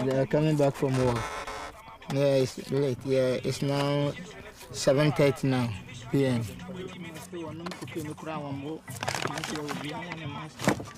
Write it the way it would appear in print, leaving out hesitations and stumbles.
they are coming back from work. Yeah, it's late. Yeah, it's now 7:30 now p.m.